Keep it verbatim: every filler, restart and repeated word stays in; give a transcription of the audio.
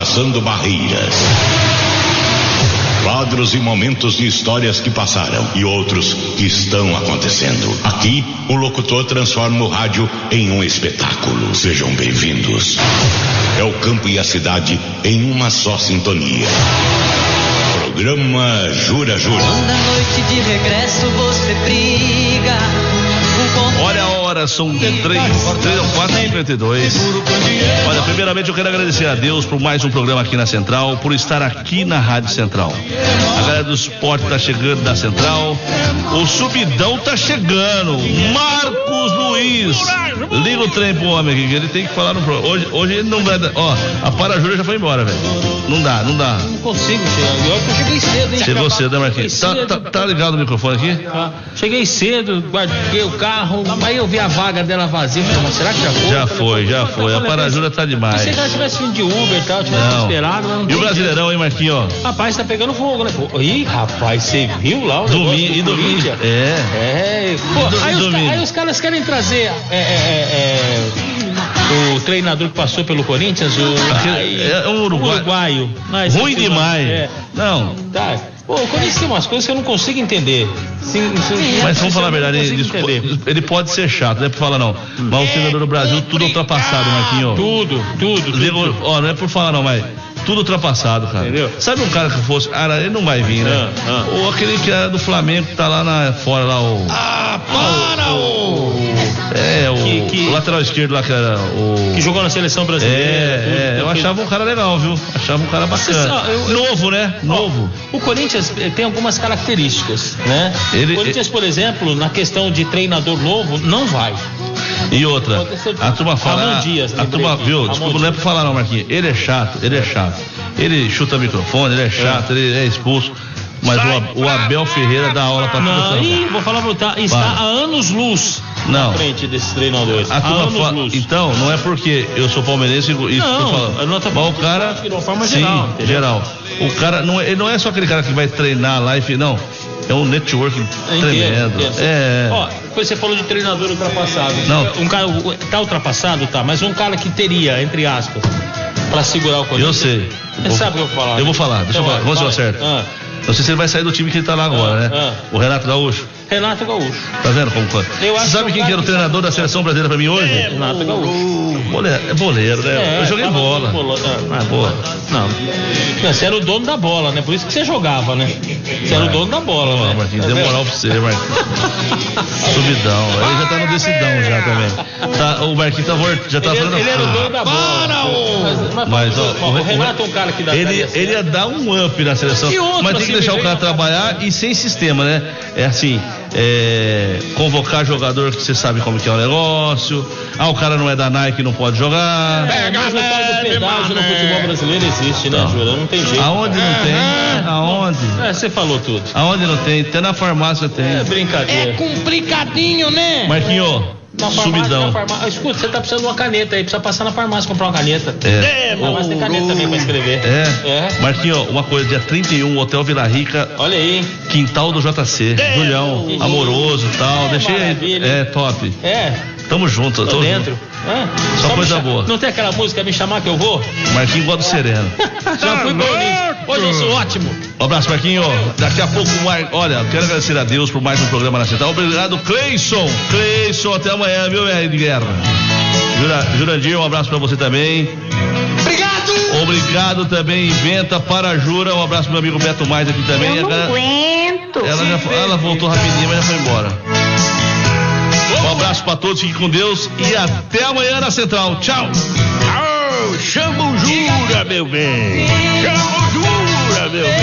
ultrapassando barreiras. Quadros e momentos de histórias que passaram e outros que estão acontecendo. Aqui, o locutor transforma o rádio em um espetáculo. Sejam bem-vindos. É o campo e a cidade em uma só sintonia. Programa Jura Jura. Quando a noite de regresso você briga. Olha a hora, são três, três, quatro e cinquenta e dois. Olha, primeiramente eu quero agradecer a Deus por mais um programa aqui na Central, por estar aqui na Rádio Central. A galera do esporte tá chegando da Central, o Subidão tá chegando, Marcos Luiz. Liga o trem pro homem aqui, que ele tem que falar no programa. Hoje, hoje ele não vai dar, ó, a Parajura já foi embora, velho. Não dá, não dá. Não consigo chegar, eu que eu cheguei cedo, hein? Chegou cedo, né, Marquinhos? Tá, tá, tá ligado o microfone aqui? Ah, cheguei cedo, guardei o carro, aí eu vi a vaga dela vazia, falei, mas será que já foi? Já foi, já foi, a Parajura tá demais. Pensei que ela tivesse vindo de Uber e tal, tivesse Não. esperado, mas não. E o Brasileirão, hein, Marquinhos, ó? Rapaz, tá pegando fogo, né? Ih, rapaz, você viu lá o Domingo, negócio e do domingo. Corinthians? É. É. Pô, E do- aí, e os, domingo. aí os caras querem trazer é, é, é, o treinador que passou pelo Corinthians, o Aquele- é um uruguai- uruguaio. Ah, esse Ruim aqui, demais. É. Não. Tá. Pô, o Corinthians tem umas coisas que eu não consigo entender. Sim, sim, Mas vamos falar a eu não verdade, consigo desculpa, entender. ele pode ser chato, não é por falar não. Mas o treinador do Brasil, tudo ultrapassado, Marquinhos. Tudo, tudo, Digo, tudo. ó, não é por falar não, mas tudo ultrapassado, cara. Entendeu? Sabe um cara que fosse, cara, ele não vai vir, né? Ah, ah. Ou aquele que é do Flamengo, que tá lá na, fora, lá o... Ah, para o... É, o, Que- que- o lateral esquerdo lá, que era o... Que jogou na seleção brasileira. É, é, tudo, eu achava um cara legal, viu? Achava um cara Você bacana. sabe, eu- eu- Novo, né? Novo. O Corinthians eh, tem algumas características, né? Ele- o Corinthians, por exemplo, na questão de treinador novo, não vai. E outra, Pode ser- a turma fala, Ramon Dias, a lembrei turma, aqui. viu, Ramon desculpa, não é Dias. pra falar não, Marquinhos, ele é chato, ele é chato, ele chuta microfone, ele é chato, ele é expulso, mas o, Ab- o Abel Ferreira dá aula pra Não, tudo. e vou falar pra você, está Vai. há anos-luz Não. na frente desses treinadores. A Há turma fala, anos-luz. então, não é porque eu sou palmeirense e isso Não, que eu tô falando. eu não tô Mas falando o cara, de uma forma sim, geral, entendeu? geral. O cara, não é, ele não é só aquele cara que vai treinar lá e fi- não, é um networking Entendo, tremendo. entendo. É, Ó, depois você falou de treinador ultrapassado. Não. Um cara, tá ultrapassado, tá, mas um cara que teria, entre aspas, pra segurar o Corinthians. eu sei. Você Vou- sabe o que eu vou falar. Eu vou falar, deixa eu falar, vamos ver o certo. Ah, Não sei se ele vai sair do time que ele tá lá agora, Ah, né? ah. O Renato Gaúcho. Renato Gaúcho. Tá vendo como foi? Eu acho Você sabe que quem o que era cara o treinador da seleção brasileira pra mim hoje? Renato Gaúcho. Boleiro, é boleiro, né? É, eu joguei tava bola. no bolo- ah, Ah, boa. Não. Não, você era o dono da bola, né? Por isso que você jogava, né? Você era o dono da bola, Ó, né? Marquinhos, Tá deu vendo? moral pra você, Marquinhos. Subidão, ele já tá no decidão já também. Tá, o Marquinhos tá, vor- já tá Ele, falando. ele era o dono da bola. Para, ô! Mas, mas, Mas, ó, ó, o, Renato é um cara que dá ele, daria certo. ele ia dar um up na seleção, E outro, mas tem que assim, deixar o me cara veio- trabalhar e sem sistema, né? É assim, é, convocar jogador que você sabe como que é o negócio. Ah, o cara não é da Nike, não pode jogar. É, mas o tal do pedágio no mané. futebol brasileiro existe, né, Não. Jura? Não tem jeito. Aonde não tem? Aonde? É, você falou tudo. Aonde não tem? Até na farmácia tem. É brincadeira. complicadinho, né? Marquinhos, Na farmácia, subidão. na farmácia. Escuta, você tá precisando de uma caneta aí, precisa passar na farmácia comprar uma caneta. É. Não, mas tem caneta também pra escrever. É. É. Marquinhos, uma coisa, dia trinta e um, Hotel Vila Rica, Olha aí, hein? quintal do J C. Julião, amoroso e tal. É, Deixei aí. maravilha. É, top. É, Tamo junto. tô tamo dentro. junto. Hã? Só me coisa cha- boa. Não tem aquela música Me Chamar Que Eu Vou? Marquinhos gosta do sereno. Já fui pra Olímpia. Hoje eu sou ótimo. Um abraço, Marquinhos. Daqui a pouco, Mar... olha, quero agradecer a Deus por mais um programa na Central. Obrigado, Cleison. Cleison, até amanhã, viu, R de Guerra? Jura... Jurandir, um abraço pra você também. Obrigado! Obrigado também, Inventa para Jura. Um abraço pro meu amigo Beto Mais aqui também. Eu não Ela- aguento. Ela, já... Ela voltou rapidinho, mas já foi embora. Um abraço pra todos, fiquem com Deus e até amanhã na Central. Tchau. Oh, chama o Jura, meu bem! Chama o Jura, meu bem!